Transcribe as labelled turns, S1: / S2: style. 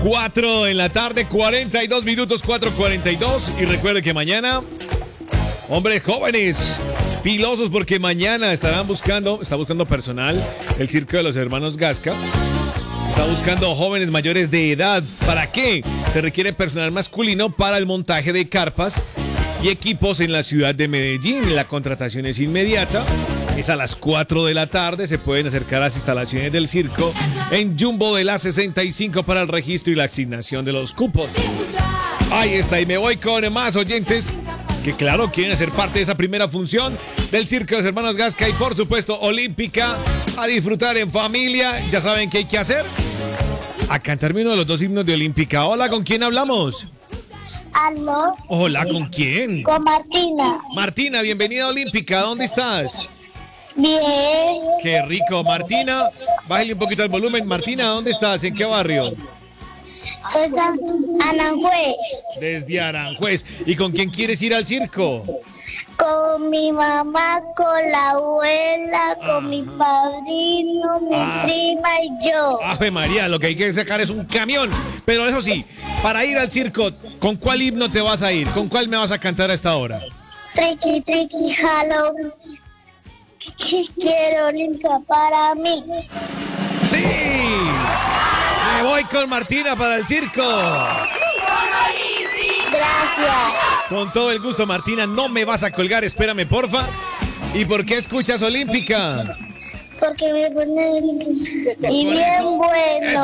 S1: 4 en la tarde, 42 minutos, 4:42. Y recuerde que mañana, hombres jóvenes, pilosos, porque mañana está buscando personal el Circo de los Hermanos Gasca. Está buscando jóvenes mayores de edad. ¿Para qué? Se requiere personal masculino para el montaje de carpas y equipos en la ciudad de Medellín. La contratación es inmediata. Es a las 4 de la tarde. Se pueden acercar a las instalaciones del circo en Jumbo de la 65 para el registro y la asignación de los cupos. Ahí está. Y me voy con más oyentes que, claro, quieren ser parte de esa primera función del Circo de los Hermanos Gasca y, por supuesto, olímpica, a disfrutar en familia. Ya saben qué hay que hacer. A cantarme uno de los dos himnos de olímpica. Hola, ¿con quién hablamos?
S2: ¿Aló?
S1: Hola, ¿con quién?
S2: Con Martina.
S1: Martina, bienvenida a Olímpica. ¿Dónde estás?
S2: Bien.
S1: Qué rico, Martina. Bájale un poquito el volumen. Martina, ¿dónde estás? ¿En qué barrio?
S2: Pues Aranjuez.
S1: Desde Aranjuez. ¿Y con quién quieres ir al circo?
S2: Con mi mamá, con la abuela, con mi padrino, mi prima y yo.
S1: ¡Ave María! Lo que hay que sacar es un camión. Pero eso sí, para ir al circo, ¿con cuál himno te vas a ir? ¿Con cuál me vas a cantar a esta hora?
S2: Triqui, triqui, Halloween. Quiero Olímpica para mí.
S1: ¡Sí! Me voy con Martina para el circo.
S2: Gracias.
S1: Con todo el gusto, Martina. No me vas a colgar, espérame, porfa. ¿Y por qué escuchas Olímpica?
S2: Porque me pone y bien bueno.